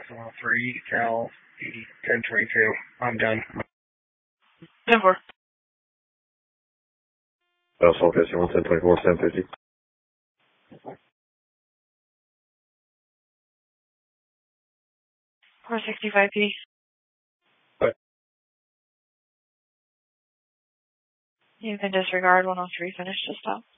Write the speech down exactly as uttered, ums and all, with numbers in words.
one oh three, Cal ten twenty-two. I'm done. ten four. Asphalt fifty one, ten twenty-four, ten fifty. four sixty-five P. Right. You can disregard one oh three, finish to stop.